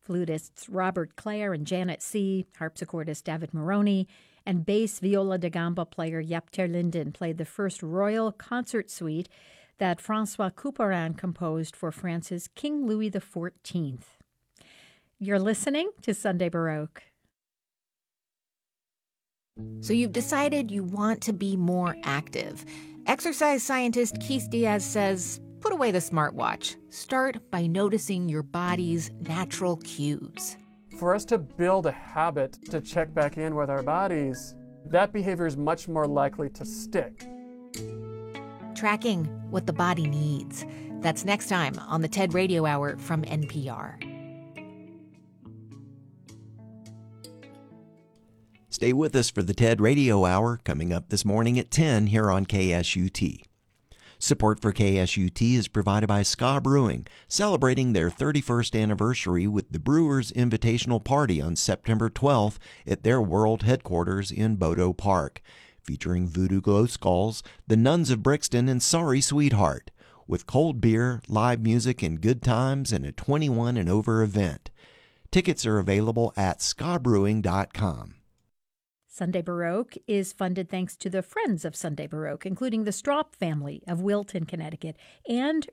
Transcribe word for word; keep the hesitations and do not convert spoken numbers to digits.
Flutists Robert Clare and Janet C., harpsichordist David Moroni, and bass viola da gamba player Jaap ter Linden played the first royal concert suite that François Couperin composed for France's King Louis the fourteenth. You're listening to Sunday Baroque. So you've decided you want to be more active. Exercise scientist Keith Diaz says, put away the smartwatch. Start by noticing your body's natural cues. For us to build a habit to check back in with our bodies, that behavior is much more likely to stick. Tracking what the body needs. That's next time on the TED Radio Hour from N P R. Stay with us for the TED Radio Hour coming up this morning at ten here on K S U T. Support for K S U T is provided by Ska Brewing, celebrating their thirty-first anniversary with the Brewers Invitational Party on September twelfth at their world headquarters in Bodo Park, featuring Voodoo Glow Skulls, the Nuns of Brixton, and Sorry Sweetheart, with cold beer, live music, and good times, and a twenty-one and over event. Tickets are available at ska brewing dot com. Sunday Baroque is funded thanks to the Friends of Sunday Baroque, including the Stroup family of Wilton, Connecticut, and